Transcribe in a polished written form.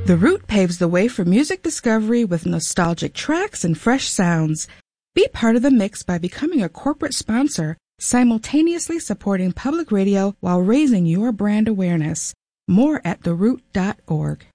The Root paves the way for music discovery with nostalgic tracks and fresh sounds. Be part of the mix by becoming a corporate sponsor, simultaneously supporting public radio while raising your brand awareness. More at theroot.org.